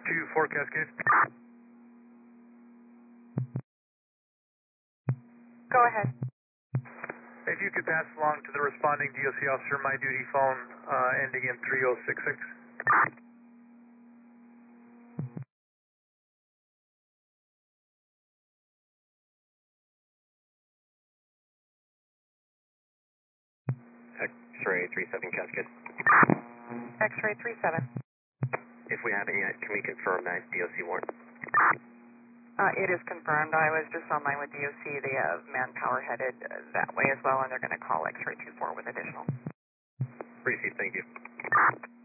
24 Cascade. Go ahead. If you could pass along to the responding DOC officer my duty phone ending in 3066. X-ray 37 Cascade. X-ray 37. If we haven't yet, can we confirm that DOC warrant? It is confirmed. I was just online with DOC. They have manpower headed that way as well, and they're going to call X-ray 24 with additional. Received, thank you.